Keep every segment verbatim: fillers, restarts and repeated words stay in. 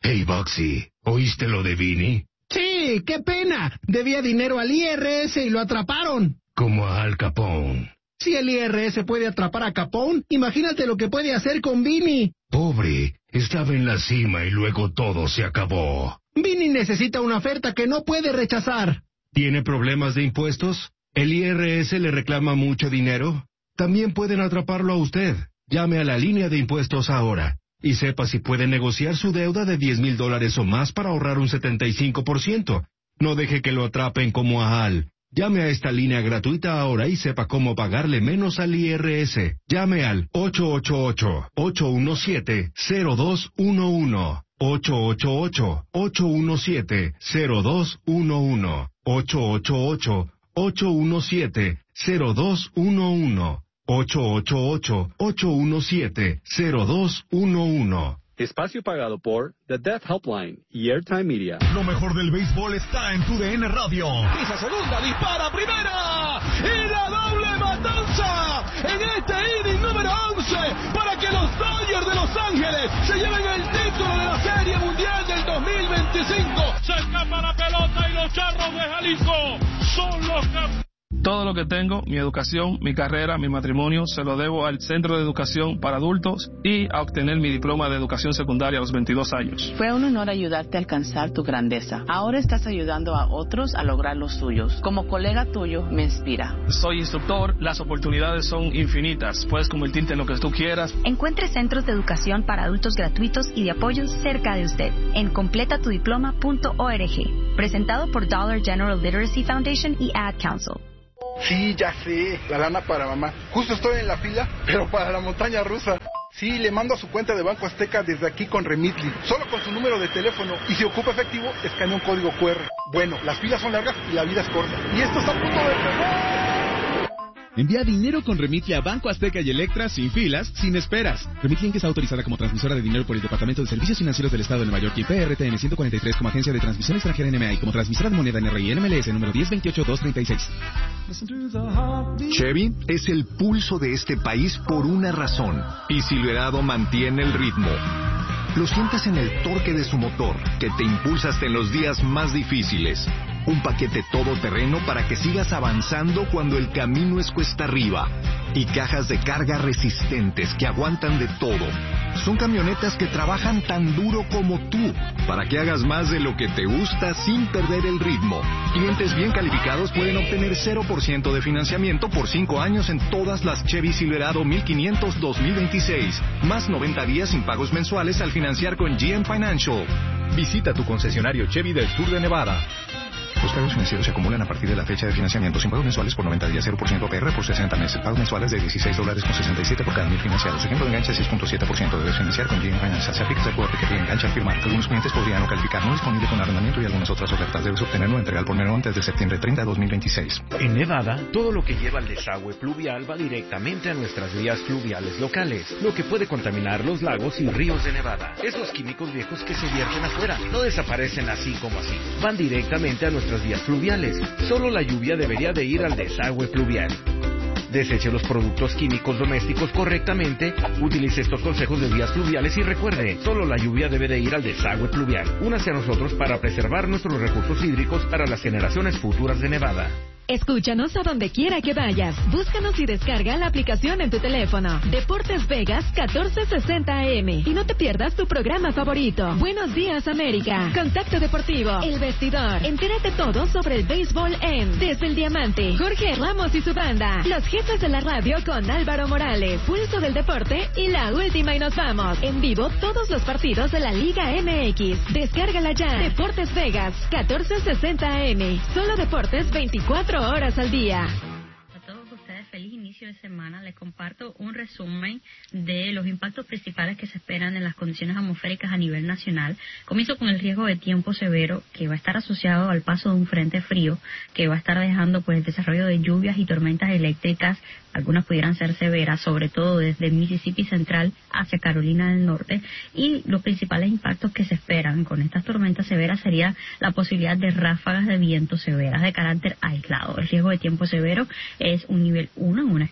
Hey, Boxy, ¿oíste lo de Vinny? Sí, qué pena. Debía dinero al I R S y lo atraparon. Como a Al Capone. Si el I R S puede atrapar a Capone, imagínate lo que puede hacer con Vinny. Pobre, estaba en la cima y luego todo se acabó. Vinny necesita una oferta que no puede rechazar. ¿Tiene problemas de impuestos? ¿El I R S le reclama mucho dinero? También pueden atraparlo a usted. Llame a la línea de impuestos ahora y sepa si puede negociar su deuda de diez mil dólares o más para ahorrar un setenta y cinco por ciento. No deje que lo atrapen como a Al. Llame a esta línea gratuita ahora y sepa cómo pagarle menos al I R S. Llame al ocho ocho ocho, ocho uno siete, cero dos uno uno. ocho ocho ocho, ocho uno siete, cero dos uno uno. ocho ocho ocho, ocho uno siete, cero dos uno uno. ocho ocho ocho, ocho uno siete, cero dos uno uno. Espacio pagado por The Death Helpline y Airtime Media. Lo mejor del béisbol está en tu D N Radio. Pisa segunda, dispara primera y la doble matanza en este inning número once para que los Dodgers de Los Ángeles se lleven el título de la Serie Mundial del dos mil veinticinco. Se escapa la pelota y los Charros de Jalisco son los campeones. Todo lo que tengo, mi educación, mi carrera, mi matrimonio, se lo debo al Centro de Educación para Adultos y a obtener mi diploma de educación secundaria a los veintidós años. Fue un honor ayudarte a alcanzar tu grandeza. Ahora estás ayudando a otros a lograr los suyos. Como colega tuyo, me inspira. Soy instructor, las oportunidades son infinitas. Puedes convertirte en lo que tú quieras. Encuentre centros de educación para adultos gratuitos y de apoyo cerca de usted en completa tu diploma punto org. Presentado por Dollar General Literacy Foundation y Ad Council. Sí, ya sé, la lana para mamá. Justo estoy en la fila, pero para la montaña rusa. Sí, le mando a su cuenta de Banco Azteca desde aquí con Remitly. Solo con su número de teléfono. Y si ocupa efectivo, escanea un código cu erre. Bueno, las filas son largas y la vida es corta. Y esto está a punto de empezar. Envía dinero con Remitly a Banco Azteca y Electra sin filas, sin esperas. Remitly Inc. está autorizada como transmisora de dinero por el Departamento de Servicios Financieros del Estado de Nueva York y P R T N ciento cuarenta y tres como agencia de transmisión extranjera N M A y como transmisora de moneda N R I N M L S número diez veintiocho dos treinta y seis. Chevy es el pulso de este país por una razón, y Silverado mantiene el ritmo. Lo sientes en el torque de su motor, que te impulsa hasta en los días más difíciles. Un paquete todoterreno para que sigas avanzando cuando el camino es cuesta arriba. Y cajas de carga resistentes que aguantan de todo. Son camionetas que trabajan tan duro como tú, para que hagas más de lo que te gusta sin perder el ritmo. Clientes bien calificados pueden obtener cero por ciento de financiamiento por cinco años en todas las Chevy Silverado mil quinientos dos mil veintiséis. Más noventa días sin pagos mensuales al financiar con G M Financial. Visita tu concesionario Chevy del sur de Nevada. Los pagos financieros se acumulan a partir de la fecha de financiamiento sin pagos mensuales por noventa días, cero por ciento A P R por sesenta meses. Pagos mensuales de dieciséis dólares con sesenta y siete por cada mil financiados. Ejemplo de enganche seis punto siete por ciento. Debes financiar con G M Financial. Se aplica el cuota que engancha al firmar. Algunos clientes podrían no calificar. No disponible con arrendamiento y algunas otras ofertas. Debes obtenerlo entrega al por menor antes de septiembre treinta de dos mil veintiséis. En Nevada, todo lo que lleva al desagüe pluvial va directamente a nuestras vías fluviales locales, lo que puede contaminar los lagos y ríos de Nevada. Esos químicos viejos que se vierten afuera no desaparecen así como así. Van directamente a nuestras vías fluviales. Solo la lluvia debería de ir al desagüe pluvial. Deseche los productos químicos domésticos correctamente, utilice estos consejos de vías fluviales y recuerde, solo la lluvia debe de ir al desagüe pluvial. Únase a nosotros para preservar nuestros recursos hídricos para las generaciones futuras de Nevada. Escúchanos a donde quiera que vayas. Búscanos y descarga la aplicación en tu teléfono. Deportes Vegas catorce sesenta A M. Y no te pierdas tu programa favorito. Buenos días, América. Contacto Deportivo. El Vestidor. Entérate todo sobre el béisbol en Desde el Diamante. Jorge Ramos y su banda. Los jefes de la radio con Álvaro Morales. Pulso del Deporte y la última y nos vamos. En vivo todos los partidos de la Liga M X. Descárgala ya. Deportes Vegas catorce sesenta A M. Solo deportes veinticuatro horas al día. A todos ustedes, feliz inicio de semana. Les comparto un resumen de los impactos principales que se esperan en las condiciones atmosféricas a nivel nacional. Comienzo con el riesgo de tiempo severo que va a estar asociado al paso de un frente frío que va a estar dejando pues el desarrollo de lluvias y tormentas eléctricas. Algunas pudieran ser severas, sobre todo desde Mississippi Central hacia Carolina del Norte. Y los principales impactos que se esperan con estas tormentas severas sería la posibilidad de ráfagas de viento severas de carácter aislado. El riesgo de tiempo severo es un nivel uno en una escala de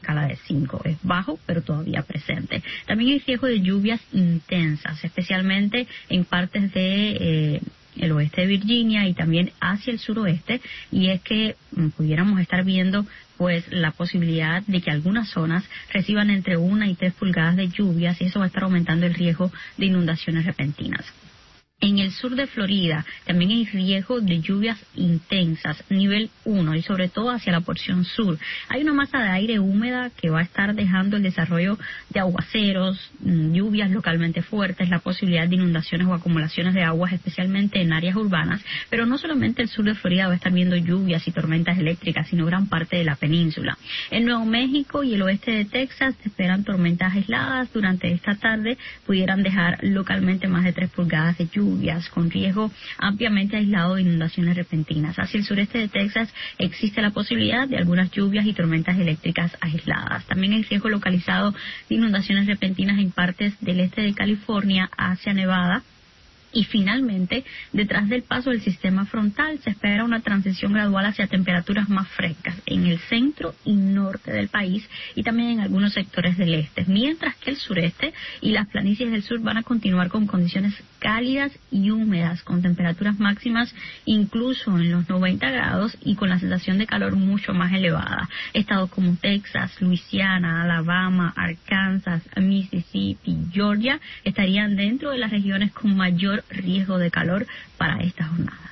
cinco. Es bajo, pero todavía presente. También hay riesgo de lluvias intensas, especialmente en partes de eh, el oeste de Virginia y también hacia el suroeste, y es que mm, pudiéramos estar viendo pues la posibilidad de que algunas zonas reciban entre una y tres pulgadas de lluvias, y eso va a estar aumentando el riesgo de inundaciones repentinas. En el sur de Florida también hay riesgo de lluvias intensas, nivel uno, y sobre todo hacia la porción sur. Hay una masa de aire húmeda que va a estar dejando el desarrollo de aguaceros, lluvias localmente fuertes, la posibilidad de inundaciones o acumulaciones de aguas, especialmente en áreas urbanas. Pero no solamente el sur de Florida va a estar viendo lluvias y tormentas eléctricas, sino gran parte de la península. En Nuevo México y el oeste de Texas se esperan tormentas aisladas durante esta tarde, pudieran dejar localmente más de tres pulgadas de lluvia, con riesgo ampliamente aislado de inundaciones repentinas. Hacia el sureste de Texas existe la posibilidad de algunas lluvias y tormentas eléctricas aisladas. También hay riesgo localizado de inundaciones repentinas en partes del este de California hacia Nevada. Y finalmente, detrás del paso del sistema frontal, se espera una transición gradual hacia temperaturas más frescas en el centro y norte del país y también en algunos sectores del este, mientras que el sureste y las planicies del sur van a continuar con condiciones cálidas y húmedas, con temperaturas máximas incluso en los noventa grados y con la sensación de calor mucho más elevada. Estados como Texas, Luisiana, Alabama, Arkansas, Mississippi, Georgia estarían dentro de las regiones con mayor riesgo de calor para esta jornada.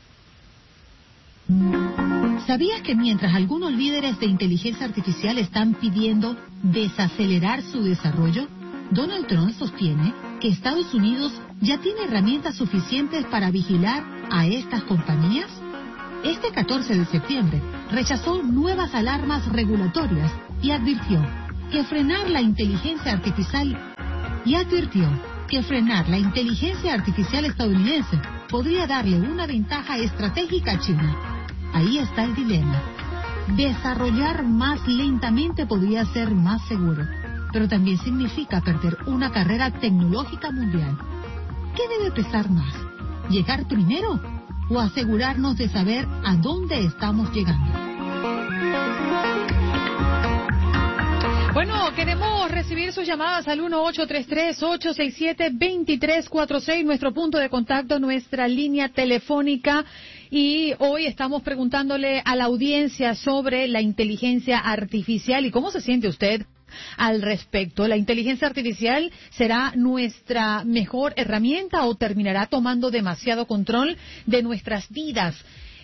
¿Sabías que mientras algunos líderes de inteligencia artificial están pidiendo desacelerar su desarrollo, Donald Trump sostiene que Estados Unidos ya tiene herramientas suficientes para vigilar a estas compañías? Este catorce de septiembre rechazó nuevas alarmas regulatorias y advirtió que frenar la inteligencia artificial y advirtió que frenar la inteligencia artificial estadounidense podría darle una ventaja estratégica a China. Ahí está el dilema. Desarrollar más lentamente podría ser más seguro, pero también significa perder una carrera tecnológica mundial. ¿Qué debe pesar más? ¿Llegar primero o asegurarnos de saber a dónde estamos llegando? Bueno, queremos recibir sus llamadas al uno ocho tres tres, ocho seis siete, dos tres cuatro seis, nuestro punto de contacto, nuestra línea telefónica. Y hoy estamos preguntándole a la audiencia sobre la inteligencia artificial y cómo se siente usted al respecto. ¿La inteligencia artificial será nuestra mejor herramienta o terminará tomando demasiado control de nuestras vidas?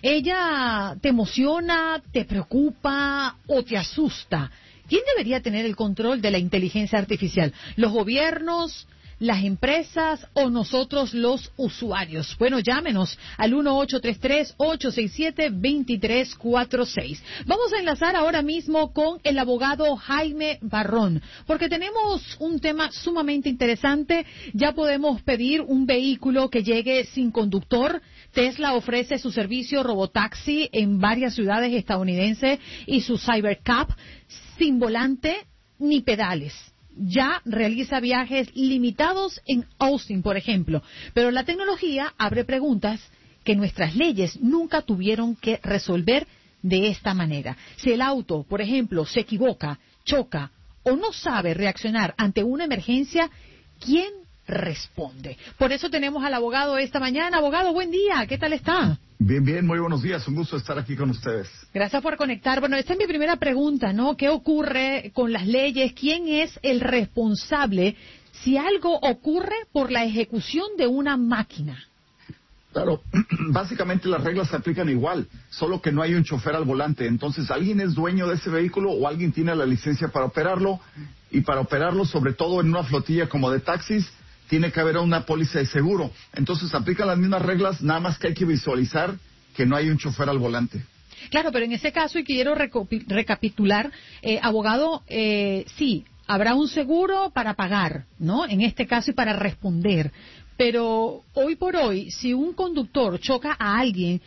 ¿Ella te emociona, te preocupa o te asusta? ¿Quién debería tener el control de la inteligencia artificial? ¿Los gobiernos, las empresas o nosotros los usuarios? Bueno, llámenos al uno ocho tres tres, ocho seis siete, dos tres cuatro seis. Vamos a enlazar ahora mismo con el abogado Jaime Barrón, porque tenemos un tema sumamente interesante. Ya podemos pedir un vehículo que llegue sin conductor. Tesla ofrece su servicio robotaxi en varias ciudades estadounidenses y su Cybercab sin volante ni pedales. Ya realiza viajes limitados en Austin, por ejemplo. Pero la tecnología abre preguntas que nuestras leyes nunca tuvieron que resolver de esta manera. Si el auto, por ejemplo, se equivoca, choca o no sabe reaccionar ante una emergencia, ¿quién responde? Por eso tenemos al abogado esta mañana. Abogado, buen día. ¿Qué tal está? Bien, bien, muy buenos días. Un gusto estar aquí con ustedes. Gracias por conectar. Bueno, esta es mi primera pregunta, ¿no? ¿Qué ocurre con las leyes? ¿Quién es el responsable si algo ocurre por la ejecución de una máquina? Claro, básicamente las reglas se aplican igual, solo que no hay un chofer al volante. Entonces, alguien es dueño de ese vehículo o alguien tiene la licencia para operarlo, y para operarlo, sobre todo en una flotilla como de taxis, tiene que haber una póliza de seguro. Entonces, aplican las mismas reglas, nada más que hay que visualizar que no hay un chofer al volante. Claro, pero en ese caso, y quiero recapitular, eh, abogado, eh, sí, habrá un seguro para pagar, ¿no? En este caso, y para responder. Pero hoy por hoy, si un conductor choca a alguien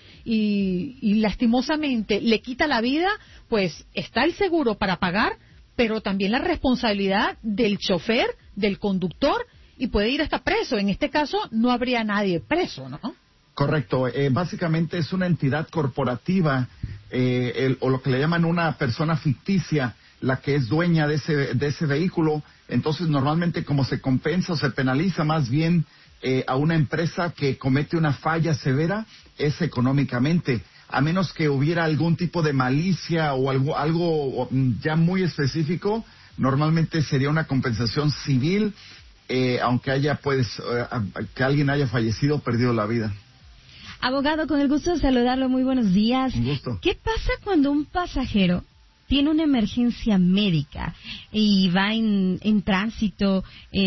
y, y lastimosamente le quita la vida, pues está el seguro para pagar, pero también la responsabilidad del chofer, del conductor, y puede ir hasta preso. En este caso, no habría nadie preso, ¿no? Correcto. Eh, básicamente es una entidad corporativa, eh, el, o lo que le llaman una persona ficticia, la que es dueña de ese, de ese vehículo. Entonces, normalmente como se compensa o se penaliza más bien eh, a una empresa que comete una falla severa, es económicamente. A menos que hubiera algún tipo de malicia o algo, algo ya muy específico, normalmente sería una compensación civil, eh, aunque haya, pues, eh, que alguien haya fallecido o perdido la vida. Abogado, con el gusto de saludarlo, muy buenos días. Un gusto. ¿Qué pasa cuando un pasajero tiene una emergencia médica y va en, en tránsito,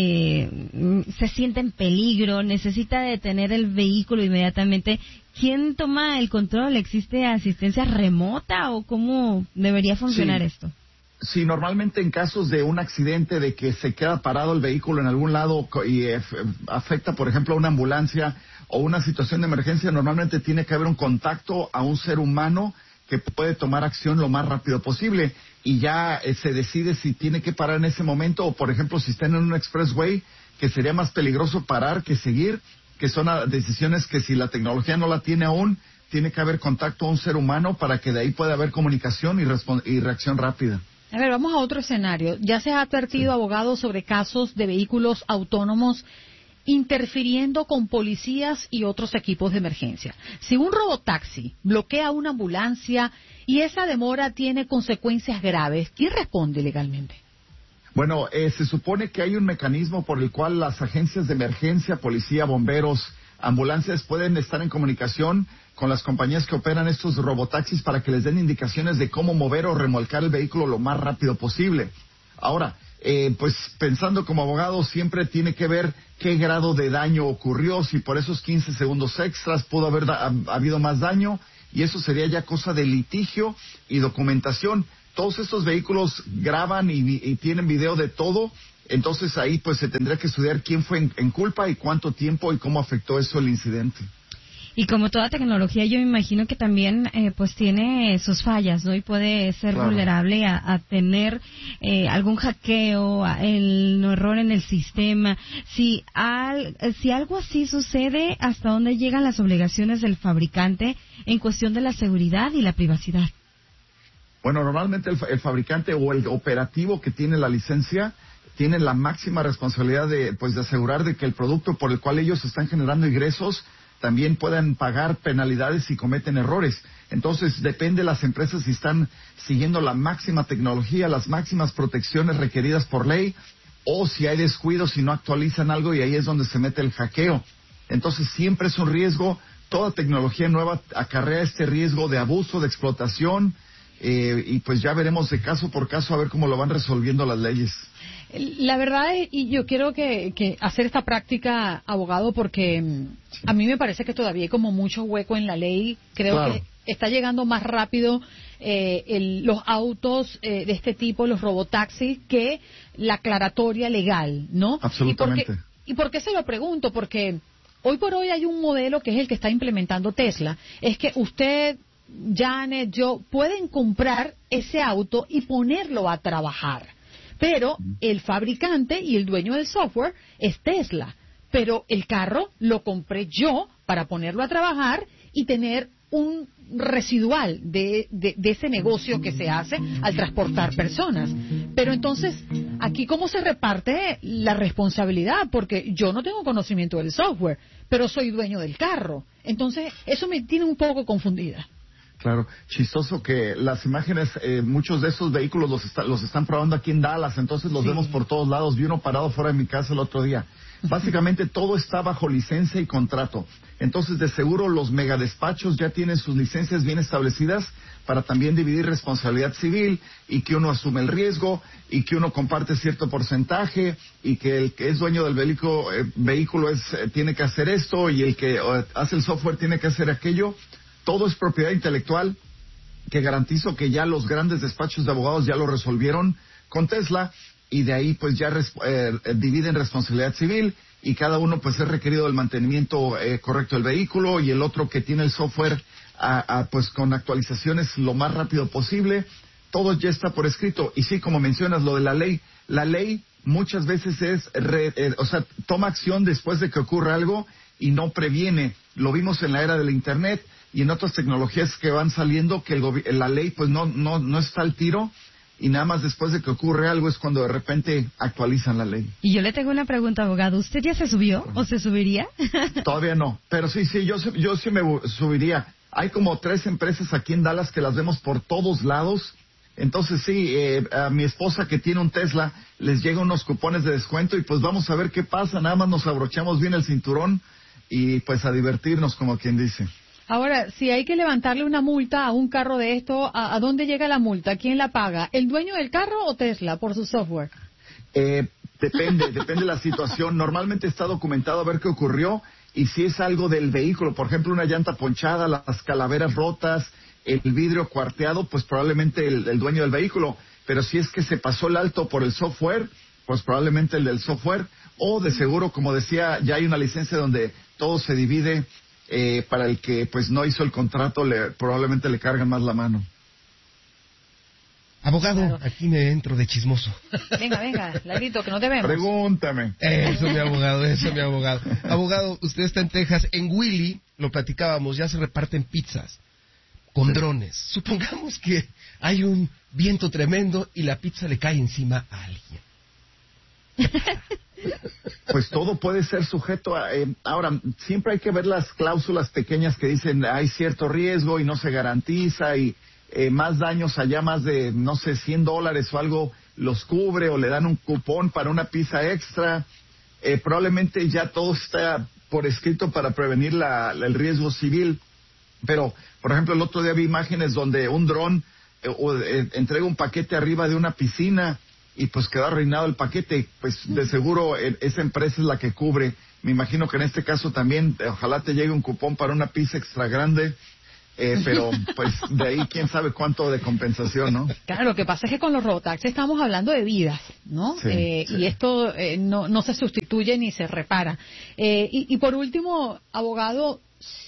eh, se siente en peligro, necesita detener el vehículo inmediatamente? ¿Quién toma el control? ¿Existe asistencia remota o cómo debería funcionar Sí. esto? Sí, normalmente en casos de un accidente, de que se queda parado el vehículo en algún lado y eh, afecta, por ejemplo, a una ambulancia o una situación de emergencia, normalmente tiene que haber un contacto a un ser humano que puede tomar acción lo más rápido posible y ya eh, se decide si tiene que parar en ese momento o, por ejemplo, si están en un expressway, que sería más peligroso parar que seguir, que son a, decisiones que si la tecnología no la tiene aún, tiene que haber contacto a un ser humano para que de ahí pueda haber comunicación y, y reacción rápida. A ver, vamos a otro escenario. Ya se ha advertido, sí. abogado, sobre casos de vehículos autónomos interfiriendo con policías y otros equipos de emergencia. Si un robotaxi bloquea una ambulancia y esa demora tiene consecuencias graves, ¿quién responde legalmente? Bueno, eh, se supone que hay un mecanismo por el cual las agencias de emergencia, policía, bomberos, ambulancias pueden estar en comunicación con las compañías que operan estos robotaxis para que les den indicaciones de cómo mover o remolcar el vehículo lo más rápido posible. Ahora, eh, pues pensando como abogado siempre tiene que ver qué grado de daño ocurrió, si por esos quince segundos extras pudo haber da- habido más daño, y eso sería ya cosa de litigio y documentación. Todos estos vehículos graban y, y tienen video de todo, entonces ahí pues se tendría que estudiar quién fue en, en culpa y cuánto tiempo y cómo afectó eso el incidente. Y como toda tecnología, yo me imagino que también eh, pues tiene sus fallas, ¿no? Y puede ser Claro. vulnerable a, a tener eh, algún hackeo, a el error en el sistema. Si, al, si algo así sucede, ¿hasta dónde llegan las obligaciones del fabricante en cuestión de la seguridad y la privacidad? Bueno, normalmente el, el fabricante o el operativo que tiene la licencia tiene la máxima responsabilidad de, pues, de asegurar de que el producto por el cual ellos están generando ingresos también puedan pagar penalidades si cometen errores. Entonces, depende de las empresas si están siguiendo la máxima tecnología, las máximas protecciones requeridas por ley, o si hay descuidos y no actualizan algo y ahí es donde se mete el hackeo. Entonces, siempre es un riesgo. Toda tecnología nueva acarrea este riesgo de abuso, de explotación, eh, y pues ya veremos de caso por caso a ver cómo lo van resolviendo las leyes. La verdad es, y yo quiero que, que hacer esta práctica, abogado, porque sí. a mí me parece que todavía hay como mucho hueco en la ley. Creo claro. que está llegando más rápido eh, el, los autos eh, de este tipo, los robotaxis, que la aclaratoria legal, ¿no? Absolutamente. ¿Y por qué, y por qué se lo pregunto? Porque hoy por hoy hay un modelo que es el que está implementando Tesla. Es que usted, Janet, yo, pueden comprar ese auto y ponerlo a trabajar. Pero el fabricante y el dueño del software es Tesla. Pero el carro lo compré yo para ponerlo a trabajar y tener un residual de, de, de ese negocio que se hace al transportar personas. Pero entonces, ¿aquí cómo se reparte la responsabilidad? Porque yo no tengo conocimiento del software, pero soy dueño del carro. Entonces, eso me tiene un poco confundida. Claro, chistoso que las imágenes, eh, muchos de esos vehículos los, está, los están probando aquí en Dallas, entonces los sí. vemos por todos lados. Vi uno parado fuera de mi casa el otro día. Básicamente todo está bajo licencia y contrato. Entonces, de seguro los megadespachos ya tienen sus licencias bien establecidas para también dividir responsabilidad civil y que uno asume el riesgo y que uno comparte cierto porcentaje y que el que es dueño del vehículo, eh, vehículo es, eh, tiene que hacer esto y el que eh, hace el software tiene que hacer aquello. Todo es propiedad intelectual, que garantizo que ya los grandes despachos de abogados ya lo resolvieron con Tesla, y de ahí pues ya res, eh, dividen responsabilidad civil, y cada uno pues es requerido el mantenimiento eh, correcto del vehículo, y el otro que tiene el software a, a, pues con actualizaciones lo más rápido posible. Todo ya está por escrito. Y sí, como mencionas, lo de la ley, la ley muchas veces es, re, eh, o sea, toma acción después de que ocurra algo y no previene. Lo vimos en la era del Internet y en otras tecnologías que van saliendo, que el la ley pues no no no está al tiro y nada más después de que ocurre algo es cuando de repente actualizan la ley. Y yo le tengo una pregunta, abogado. ¿Usted ya se subió o se subiría? Todavía no, pero sí, sí, yo, yo sí me subiría. Hay como tres empresas aquí en Dallas que las vemos por todos lados. Entonces sí, eh, a mi esposa que tiene un Tesla les llega unos cupones de descuento y pues vamos a ver qué pasa. Nada más nos abrochamos bien el cinturón y pues a divertirnos, como quien dice. Ahora, si hay que levantarle una multa a un carro de esto, ¿a, a dónde llega la multa? ¿Quién la paga? ¿El dueño del carro o Tesla por su software? Eh, depende, depende de la situación. Normalmente está documentado a ver qué ocurrió y si es algo del vehículo, por ejemplo, una llanta ponchada, las calaveras rotas, el vidrio cuarteado, pues probablemente el, el dueño del vehículo. Pero si es que se pasó el alto por el software, pues probablemente el del software. O de seguro, como decía, ya hay una licencia donde todo se divide. Eh, para el que pues no hizo el contrato, le, probablemente le cargan más la mano. Abogado, claro. Aquí me entro de chismoso. Venga, venga, Larito, que no te vemos. Pregúntame. Eso, mi abogado, eso, mi abogado. Abogado, usted está en Texas. En Willy, lo platicábamos, ya se reparten pizzas con drones. Supongamos que hay un viento tremendo y la pizza le cae encima a alguien. Pues todo puede ser sujeto a... Eh, ahora, siempre hay que ver las cláusulas pequeñas que dicen hay cierto riesgo y no se garantiza y eh, más daños allá, más de, no sé, cien dólares o algo, los cubre o le dan un cupón para una pizza extra. Eh, probablemente ya todo está por escrito para prevenir la, la, el riesgo civil. Pero, por ejemplo, el otro día vi imágenes donde un dron eh, o, eh, entrega un paquete arriba de una piscina y pues quedó arruinado el paquete. Pues de seguro eh, esa empresa es la que cubre. Me imagino que en este caso también, eh, ojalá te llegue un cupón para una pizza extra grande. Eh, pero pues de ahí quién sabe cuánto de compensación, ¿no? Claro, lo que pasa es que con los robotaxis estamos hablando de vidas, ¿no? Sí, eh, sí. Y esto eh, no, no se sustituye ni se repara. Eh, y, y por último, abogado,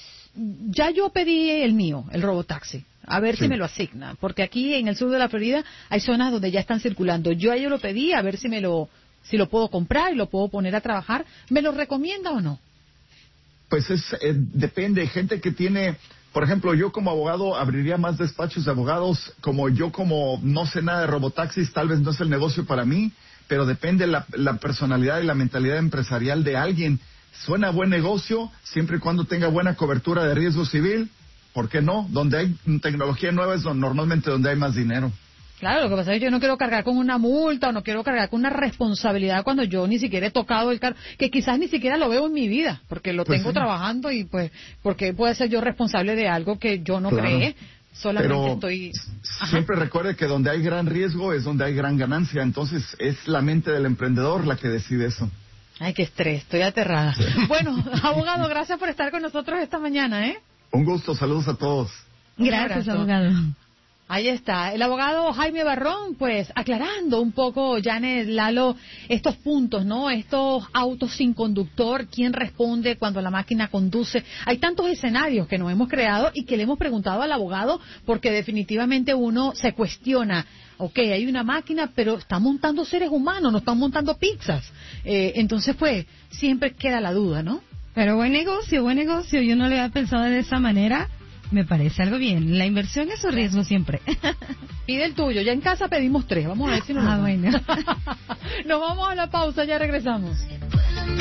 ya yo pedí el mío, el robotaxi. A ver sí. si me lo asigna, porque aquí en el sur de la Florida hay zonas donde ya están circulando. Yo a ellos lo pedí, a ver si me lo, si lo puedo comprar y lo puedo poner a trabajar. ¿Me lo recomienda o no? Pues es eh, depende. Gente que tiene, por ejemplo, yo como abogado abriría más despachos de abogados. Como yo como no sé nada de robotaxis, tal vez no es el negocio para mí, pero depende la, la personalidad y la mentalidad empresarial de alguien. Suena buen negocio siempre y cuando tenga buena cobertura de riesgo civil. ¿Por qué no? Donde hay tecnología nueva es donde, normalmente donde hay más dinero. Claro, lo que pasa es que yo no quiero cargar con una multa o no quiero cargar con una responsabilidad cuando yo ni siquiera he tocado el carro, que quizás ni siquiera lo veo en mi vida, porque lo pues tengo sí. trabajando y pues, porque puede ser yo responsable de algo que yo no claro. creé, solamente Pero estoy... Ajá. Siempre recuerde que donde hay gran riesgo es donde hay gran ganancia, entonces es la mente del emprendedor la que decide eso. Ay, qué estrés, estoy aterrada. Sí. Bueno, abogado, gracias por estar con nosotros esta mañana, ¿eh? Un gusto, saludos a todos. Gracias, abogado. Ahí está, el abogado Jaime Barrón, pues aclarando un poco, Janet, Lalo, estos puntos, ¿no? Estos autos sin conductor, ¿quién responde cuando la máquina conduce? Hay tantos escenarios que nos hemos creado y que le hemos preguntado al abogado porque definitivamente uno se cuestiona. Ok, hay una máquina, pero están montando seres humanos, no están montando pizzas. Eh, entonces, pues, siempre queda la duda, ¿no? Pero buen negocio, buen negocio. Yo no le había pensado de esa manera. Me parece algo bien. La inversión es un riesgo siempre. Pide el tuyo. Ya en casa pedimos tres. Vamos a ver si nos... Ah, bueno. Nos vamos a la pausa, ya regresamos.